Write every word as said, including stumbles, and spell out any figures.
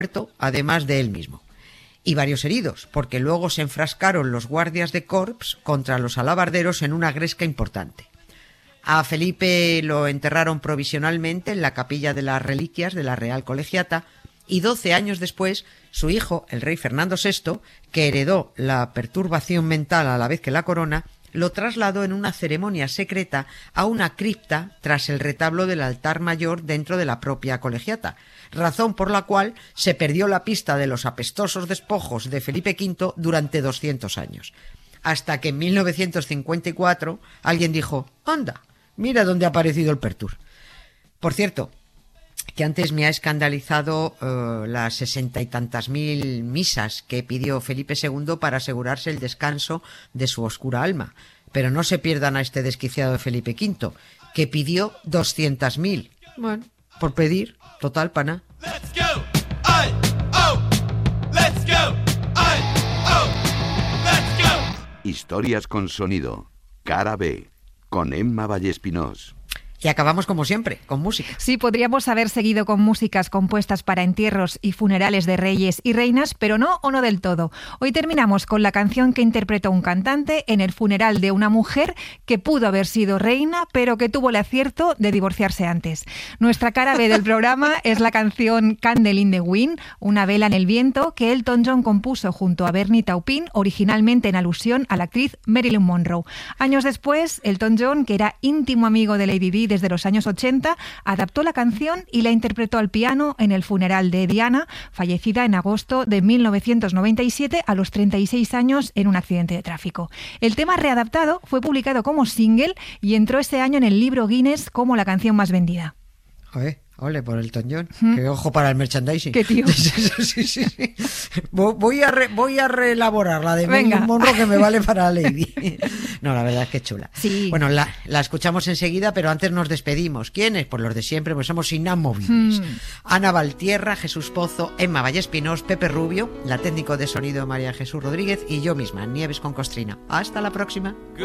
muerto, además de él mismo. Y varios heridos, porque luego se enfrascaron los guardias de corps contra los alabarderos en una gresca importante. A Felipe lo enterraron provisionalmente en la capilla de las reliquias de la Real Colegiata y doce años después su hijo, el rey Fernando sexto, que heredó la perturbación mental a la vez que la corona, lo trasladó en una ceremonia secreta a una cripta tras el retablo del altar mayor dentro de la propia colegiata, razón por la cual se perdió la pista de los apestosos despojos de Felipe quinto durante doscientos años. Hasta que en mil novecientos cincuenta y cuatro alguien dijo: ¡anda! Mira dónde ha aparecido el Pertur. Por cierto, que antes me ha escandalizado uh, las sesenta y tantas mil misas que pidió Felipe segundo para asegurarse el descanso de su oscura alma. Pero no se pierdan a este desquiciado de Felipe quinto, que pidió doscientas mil. Bueno, por pedir, total, pana. Let's go. I, oh. Let's go. I, oh. Let's go. Historias con sonido. Cara B. Con Emma Vallespinós. Y acabamos como siempre, con música. Sí, podríamos haber seguido con músicas compuestas para entierros y funerales de reyes y reinas, pero no o no del todo. Hoy terminamos con la canción que interpretó un cantante en el funeral de una mujer que pudo haber sido reina, pero que tuvo el acierto de divorciarse antes. Nuestra cara B del programa es la canción Candle in the Wind, una vela en el viento, que Elton John compuso junto a Bernie Taupin, originalmente en alusión a la actriz Marilyn Monroe. Años después, Elton John, que era íntimo amigo de Lady Di desde los años ochenta, adaptó la canción y la interpretó al piano en el funeral de Diana, fallecida en agosto de mil novecientos noventa y siete a los treinta y seis años en un accidente de tráfico. El tema readaptado fue publicado como single y entró ese año en el libro Guinness como la canción más vendida. Joder, ole por Elton John. ¿Mm? Que ojo para el merchandising. Qué tío. Sí, sí, sí, sí. Voy a re, voy a reelaborar la de Marilyn Monroe, que me vale para Lady. No, la verdad es que es chula. Sí. Bueno, la, la escuchamos enseguida, pero antes nos despedimos. ¿Quiénes? Pues los de siempre, pues somos inamovibles. Hmm. Ana Valtierra, Jesús Pozo, Emma Vallespinós, Pepe Rubio, la técnico de sonido María Jesús Rodríguez y yo misma, Nieves con Costrina. Hasta la próxima.